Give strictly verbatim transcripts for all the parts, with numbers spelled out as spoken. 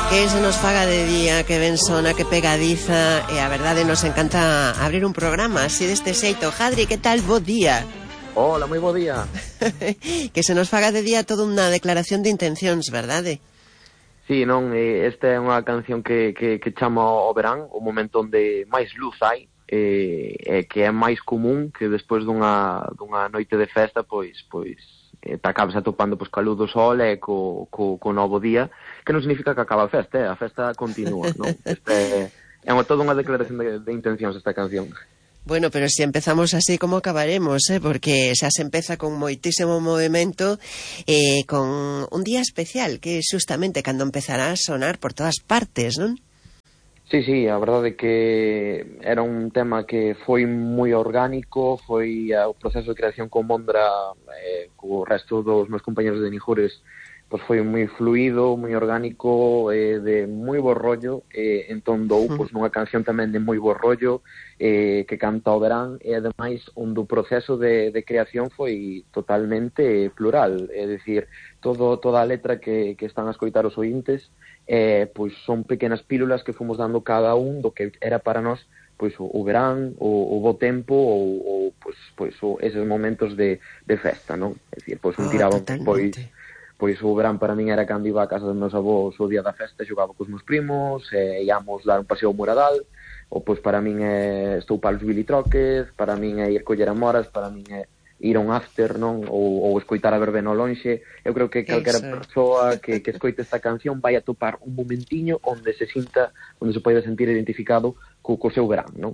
Que se nos faga de día, que ben sona, que pegadiza. E a verdade nos encanta abrir un programa así deste xeito. Jadri, que tal? Bo día. Hola, moi bo día. Que se nos faga de día toda unha declaración de intencións, verdade? Sí, non, esta é unha canción que, que, que chama o verán, o momento onde máis luz hai, e, e que é máis común que despois dunha, dunha noite de festa, pois, pois te acabas atopando pois, coa luz do sol e co, co, co novo día, que non significa que acaba a festa, eh? A festa continúa, non? Esta é, é unha, toda unha declaración de, de intencións esta canción. Bueno, pero si empezamos así, como acabaremos, eh? Porque xa se empeza con moitísimo movimento, eh, con un día especial, que é justamente cando empezará a sonar por todas partes, non? Sí, sí, a verdade é que era un tema que foi moi orgánico, foi uh, o proceso de creación con Mondra, eh, co resto dos meus compañeros de Nijures, pois foi moi fluido, moi orgánico, eh, de moi bo rollo, eh, entón dou pois, nunha canción tamén de moi bo rollo, eh, que canta o verán, e ademais onde o proceso de, de creación foi totalmente plural, é dicir, todo, toda a letra que, que están a escoitar os ointes, eh, pois son pequenas pílulas que fomos dando cada un do que era para nós pois o, o verán, o, o bo tempo ou, ou pois, pois o, eses momentos de, de festa, non? É dicir, pois un Oh, tiraba totalmente. pois pois o verán para min era cando iba a casa dos meus avós o día da festa, xogaba cos meus primos, e íamos dar un paseo ao Muradal, ou pois para min é estou para os bilitroques, para min é ir coller amoras, para min é ir a un after, non? Ou, ou escoitar a verbena ao lonxe. Eu creo que calquera persoa que, que escoite esta canción vai a topar un momentiño onde se sinta, onde se pode sentir identificado co, co seu verán, non?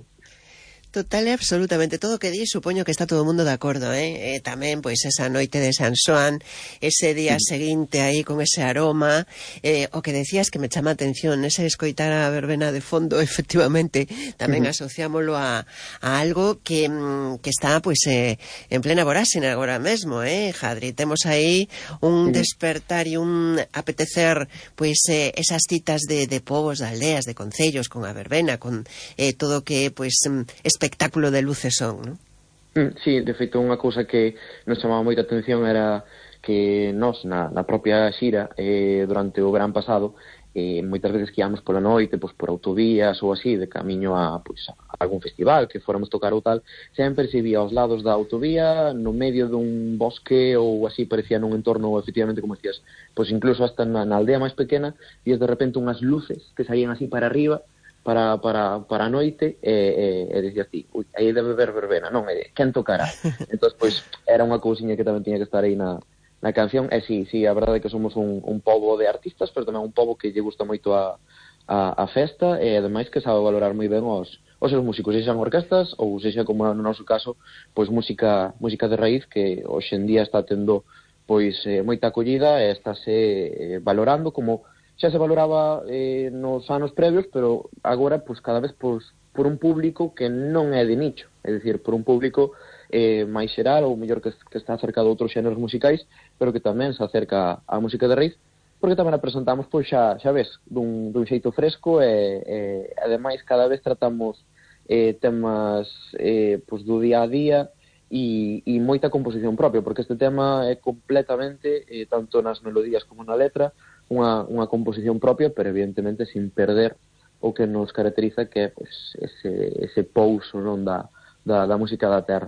Total e absolutamente, todo o que di supoño que está todo o mundo de acordo, eh? E tamén, pois, esa noite de San Xoán, ese día sí. seguinte aí con ese aroma, eh, o que decías que me chama a atención, ese escoitar a verbena de fondo, efectivamente, tamén uh -huh. asociámoslo a, a algo que, que está, pois, eh, en plena voráxina agora mesmo, eh, Jadri? Temos aí un uh -huh. despertar e un apetecer, pois, eh, esas citas de, de povos, de aldeas, de concellos, con a verbena, con eh, todo o que, pois, espectáculo de luces son, non? Mm, sí, de feito, unha cousa que nos chamaba moita atención era que nós, na, na propia xira, eh, durante o verán pasado, eh, moitas veces que íamos pola noite, pois, por autovías ou así, de camiño a, pois, a algún festival que fóramos tocar ou tal, sempre se vía aos lados da autovía, no medio dun bosque ou así, parecía nun entorno, efectivamente, como decías, pois incluso hasta na, na aldea máis pequena, vías de repente unhas luces que saían así para arriba, para, para, para a noite, e, e, e dicías ti, ui, aí debe ver verbena, non, e quen tocará? Entón, pois, era unha cousiña que tamén tiña que estar aí na, na canción, e sí, sí, a verdade é que somos un, un pobo de artistas, pero tamén un pobo que lle gusta moito a, a, a festa, e ademais que sabe valorar moi ben os, os seus músicos, sexan orquestas, ou sexa, como no noso caso, pois música, música de raíz, que hoxe en día está tendo pois eh, moita acollida, e estáse eh, valorando como xa se valoraba eh, nos anos previos, pero agora, pois, cada vez pois, por un público que non é de nicho, é dicir, por un público eh, máis xeral, ou mellor que, que está acerca de outros xéneros musicais, pero que tamén se acerca á música de raíz, porque tamén a presentamos, pois, xa, xa ves, dun, dun xeito fresco, e, e ademais cada vez tratamos eh, temas eh, pois, do día a día, e, e moita composición propia, porque este tema é completamente, eh, tanto nas melodías como na letra, Unha, unha composición propia, pero evidentemente sin perder o que nos caracteriza, que é pues, ese, ese pouso, non, da, da, da música da terra.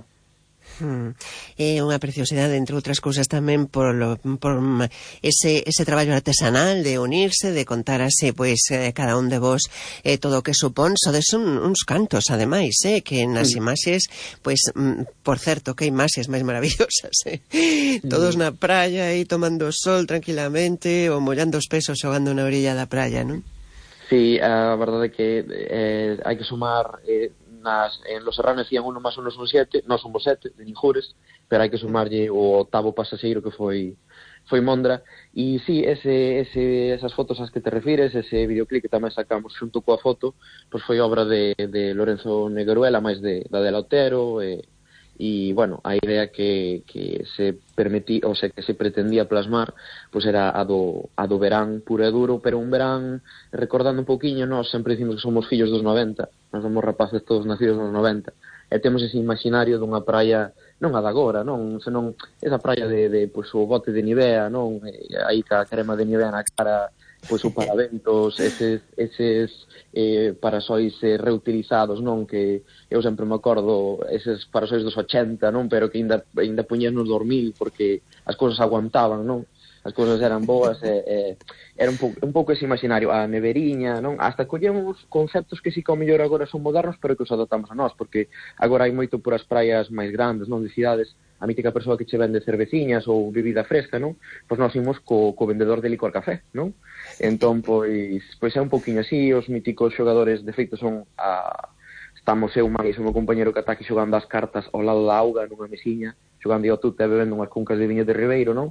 Hmm. É unha preciosidade, entre outras cousas, tamén por, lo, por ese, ese traballo artesanal de unirse, de contar así, pois, eh, cada un de vos eh, todo o que supón. Sodes un, uns cantos, ademais, eh, que nas sí. imaxes, pois, mm, por certo, que imaxes máis maravillosas, eh? Sí. Todos na praia, aí tomando sol tranquilamente, ou mollando os pesos xogando na orilla da praia, non? Sí, a verdade é que eh, hai que sumar... Eh, Nas, en Los Serranos decían uno más uno son siete, non somos sete, de Nijures, pero hai que sumarlle o octavo pasaxeiro que foi foi Mondra, e sí, ese, ese, esas fotos ás que te refires, ese videoclip que tamén sacamos xunto coa foto, pois foi obra de, de Lorenzo Negueruela, máis de, da de Lautero, e, e, bueno, a idea que, que se permití, ou sea, que se pretendía plasmar, pois era a do, a do verán puro e duro, pero un verán, recordando un pouquiño, nós sempre dicimos que somos fillos dos noventa, nós somos rapaces todos nacidos nos noventa, e temos ese imaginario dunha praia, non a de agora, non, senón esa praia de, de pois, o bote de Nivea, non, e aí ca crema de Nivea na cara, pois o paraventos, eses, eses eh, parasois eh, reutilizados, non? Que eu sempre me acordo eses parasois dos ochenta, non? Pero que ainda, ainda puñían nos dormir porque as cousas aguantaban, non? As cousas eran boas, e, e era un pouco, un pouco ese imaginario, a neveriña, non? Hasta collemos conceptos que si que ao mellor agora son modernos, pero que os adaptamos a nós, porque agora hai moito por as praias máis grandes, non? De cidades, a mítica persoa que che vende cerveciñas ou bebida fresca, non? Pois nós imos co, co vendedor de licor café, non? Entón, pois, pois é un pouquiño así, os míticos xogadores, de feito, son a... Estamos eu, máis o meu compañero que está aquí xogando as cartas ao lado da auga, nunha mesiña, xogando ao tute e bebendo unhas cuncas de viño de Ribeiro, non?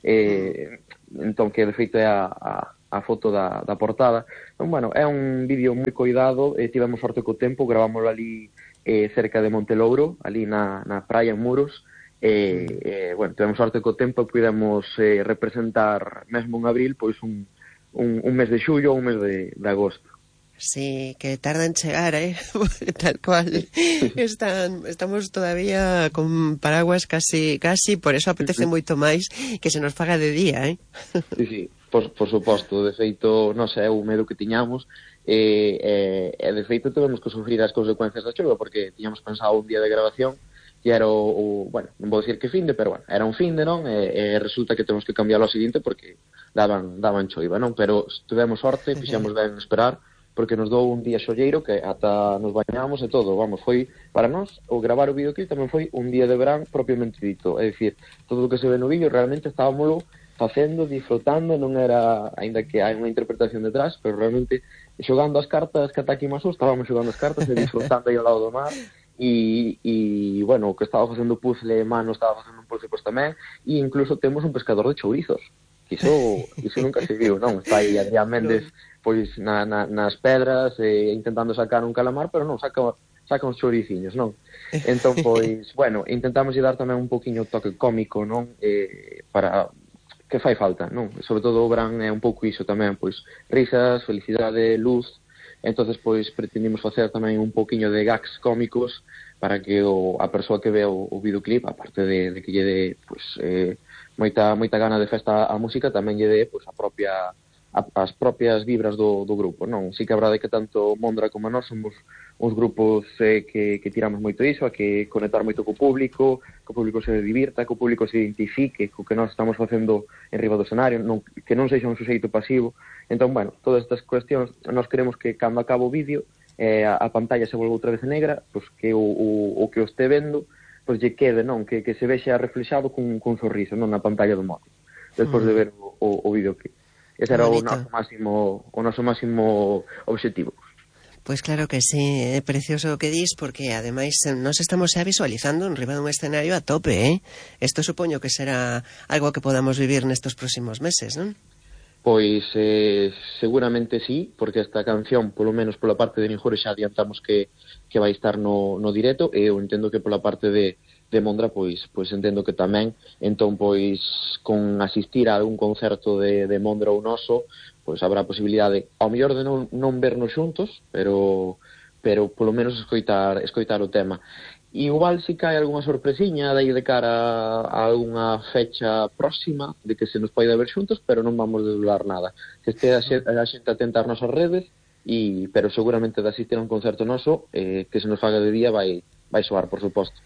Eh, entón, que de feito é a, a, a foto da, da portada. Entón, bueno, é un vídeo moi coidado, eh, tivemos sorte co tempo, gravámoslo ali eh, cerca de Montelouro, ali na, na praia en Muros, e, eh, bueno, tivemos sorte co tempo e pudemos eh, representar mesmo en abril, pois un, un, un mes de xullo ou un mes de, de agosto. Sí, que tarda en chegar, ¿eh? Tal cual. Están, estamos todavía con paraguas casi, casi, por eso apetece moito máis que se nos faga de día, ¿eh? Sí, sí, por, por suposto. De feito, non sei, o medo que tiñamos, e, e, e de feito tivemos que sufrir as consecuencias da chuva, porque tiñamos pensado un día de grabación, que era o, o bueno, non vou dicir que finde, pero bueno, era un finde, non? E, e resulta que temos que cambiarlo ao seguinte porque daban, daban choiva, non? Pero tivemos sorte, fixemos ben esperar, porque nos dou un día xolleiro que ata nos bañamos e todo, vamos, foi para nós o gravar o videoclip tamén foi un día de verán propiamente dito, é dicir, todo o que se ve no vídeo realmente estábamoslo facendo, disfrutando, non era, aínda que hai unha interpretación detrás, pero realmente xogando as cartas que ata aquí masou, estábamos xogando as cartas e disfrutando aí ao lado do mar, e, e bueno, o que estaba facendo puzzle mano estaba facendo un puzzle pois tamén, e incluso temos un pescador de chourizos, que iso, iso nunca se viu, non? Está aí Adrián Méndez pois na, na, nas pedras eh, intentando sacar un calamar, pero non, saca, saca uns chouriciños, non? Entón, pois, bueno, intentamos dar tamén un poquinho toque cómico, non? Eh, para que fai falta, non? Sobre todo o verán é un pouco iso tamén, pois, risas, felicidade, luz. Entonces, pois, pretendimos facer tamén un poquinho de gags cómicos para que o, a persoa que ve o, o videoclip, aparte de, de que lle dé, pois, eh, moita, moita gana de festa a música, tamén lle dé, pois, a propia as propias vibras do, do grupo, non? Si que a verdade que tanto Mondra como nós somos uns grupos eh, que, que tiramos moito iso, a que conectar moito co público, que o público se divirta, que o público se identifique co que nós estamos facendo en riba do escenario, non, que non sexa un suxeito pasivo. Entón, bueno, todas estas cuestións, nós queremos que cando acabe o vídeo eh, a, a pantalla se volva outra vez negra, pois que o, o, o que o este vendo pois lle quede, non? Que, que se vexa reflexado cun, cun sorriso, non? Na pantalla do móvil, despois mm. de ver o, o, o videoclip. Ese era o noso máximo o noso máximo obxectivo. Pois claro que sí, é precioso o que dis, porque ademais nos estamos xa visualizando en riba dun escenario a tope, eh? Isto supoño que será algo que podamos vivir nestos próximos meses, non? Pois eh, seguramente sí, porque esta canción, polo menos pola parte de Ninjure, xa adiantamos que, que vai estar no, no directo, e eu entendo que pola parte de de Mondra, pois, pois entendo que tamén, entón, pois, con asistir a algún concerto de, de Mondra ou noso, pois habrá posibilidade, ao mellor de non, non vernos xuntos, pero, pero polo menos escoitar, escoitar o tema. Igual si cae algunha sorpresiña de aí de cara a algunha fecha próxima de que se nos poida ver xuntos, pero non vamos a desvelar nada. Que este a xente, a xente atenta ás nosas redes, e, pero seguramente de asistir a un concerto noso, eh, que se nos faga de día, vai, vai soar, por suposto.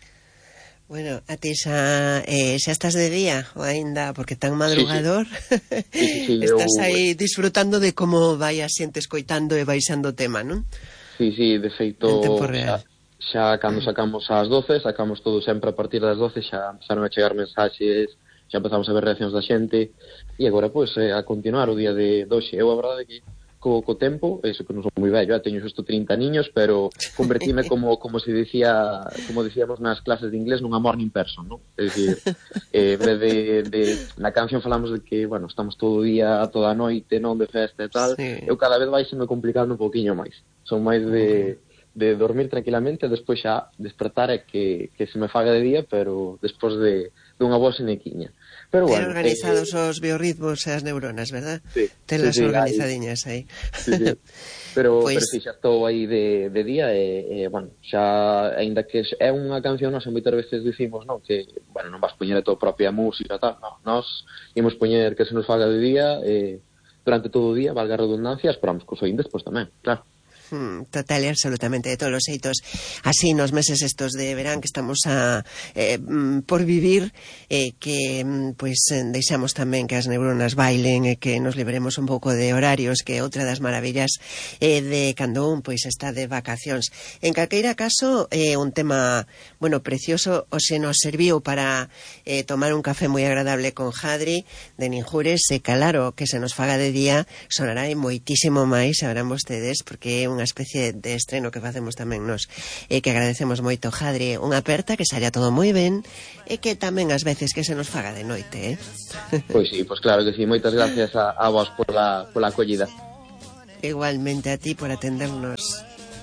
Bueno, a ti xa, eh, xa estás de día ou aínda, porque tan madrugador sí, sí. Sí, sí, estás eu... aí disfrutando de como vai a xente escoitando e baixando o tema, non? Sí, sí, de feito xa, xa cando sacamos ás doce, sacamos todo sempre a partir das doce, xa empezaron a chegar mensaxes, xa empezamos a ver reaccións da xente, e agora, pois, eh, a continuar o día de doxe. Eu, a verdade, que co, co tempo, eso que non son moi vello, teño xusto trinta niños, pero convertime como como se dicía, como dicíamos nas clases de inglés, nunha morning person, non? É dicir, eh, en vez de, de na canción falamos de que, bueno, estamos todo o día, toda a noite, non, de festa e tal, sí. Eu cada vez vai se me complicando un poquinho máis. Son máis de de dormir tranquilamente, despois xa despertar e que, que se me faga de día, pero despois de, de unha boa senequiña. Pero bueno, organizados eh, os biorritmos e as neuronas, verdad? Sí. Telas sí, sí, organizadiñas aí. Sí, sí. Pero, pues... pero si xa estou aí de, de día e, e, bueno, xa, ainda que é unha canción, nós moitas veces dicimos, non, que, bueno, non vas poñer a tua propia música, tal, non, nós imos poñer que se nos faga de día e, durante todo o día, valga a redundancia, esperamos que os oíndes, pois tamén, claro. Total e absolutamente, de todos os xeitos, así nos meses estos de verán que estamos a eh, por vivir, eh, que pois deixamos tamén que as neuronas bailen e que nos liberemos un pouco de horarios, que é outra das maravillas eh, de cando un pois está de vacacións. En calqueira caso, eh, un tema, bueno, precioso, o se nos serviu para eh, tomar un café moi agradable con Jadri de Ninjures, e claro, que se nos faga de día sonará moitísimo máis, sabrán vostedes, porque é un unha especie de estreno que facemos tamén nos, e que agradecemos moito, Jadri, unha aperta, que saia todo moi ben, e que tamén ás veces que se nos faga de noite, eh? Pois sí, pois claro que sí, moitas gracias a, a vos pola, pola acollida. Igualmente a ti por atendernos.